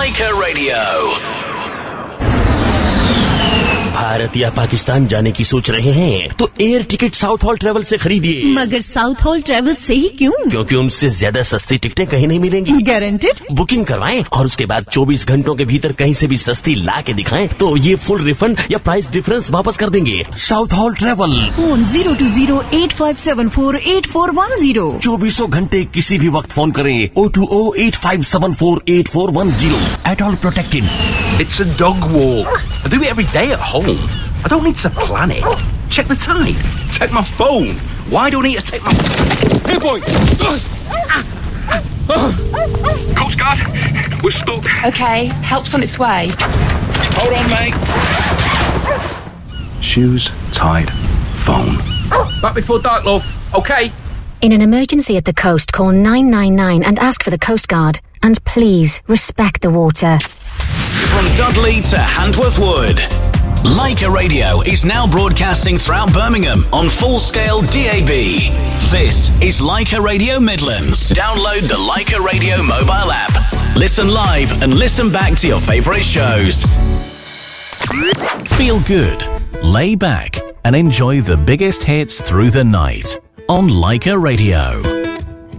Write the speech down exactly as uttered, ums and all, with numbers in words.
Leica Radio. Bharat या पाकिस्तान जाने की सोच रहे हैं तो air ticket south hall travel से खरीदिए। मगर साउथ हॉल ट्रेवल से ही क्यों? क्योंकि उनसे ज्यादा सस्ती टिकटें कहीं नहीं मिलेंगी। गारंटेड? बुकिंग करवाएं और उसके बाद चौबीस घंटों के भीतर कहीं से भी सस्ती ला के दिखाएं तो ये फुल रिफंड या प्राइस डिफरेंस वापस कर देंगे। South hall travel, phone zero to zero eight five seven four eight four one zero. चौबीसों घंटे किसी भी वक्त फोन करें O two O eight five seven four eight four one zero. At all protected. It's a dog walk. I do it every day at home. I don't need to plan it. Check the time. Take my phone. Why do I need to take my... Hey, boy! Coast Guard, we're stuck. Okay, help's on its way. Hold on, mate. Shoes, tied, phone. Back before dark, love. Okay? In an emergency at the coast, call nine nine nine and ask for the Coast Guard. And please, respect the water. From Dudley to Handworth Wood, Leica Radio is now broadcasting throughout Birmingham on full-scale D A B. This is Leica Radio Midlands. Download the Leica Radio mobile app. Listen live and listen back to your favourite shows. Feel good, lay back and enjoy the biggest hits through the night on Leica Radio.